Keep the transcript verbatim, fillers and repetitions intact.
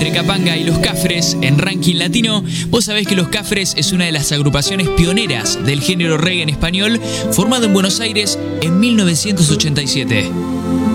de Capanga y Los Cafres en ranking latino. Vos sabés que Los Cafres es una de las agrupaciones pioneras del género reggae en español, formado en Buenos Aires en mil novecientos ochenta y siete.